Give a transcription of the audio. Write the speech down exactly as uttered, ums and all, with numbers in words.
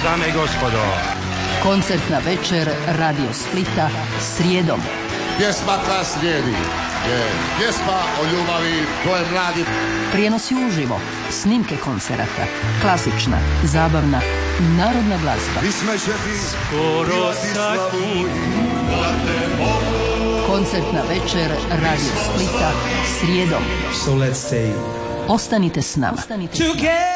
dame i gospodo. Koncertna večer Radio Splita srijedom. Pjesma koja slijedi je pjesma o ljubavi koje mladi. Prijenosi uživo, snimke koncerata, klasična, zabavna i narodna glazba. Skoro sati. Koncertna večer Radio Splita srijedom. So let's stay. Ostanite s nama.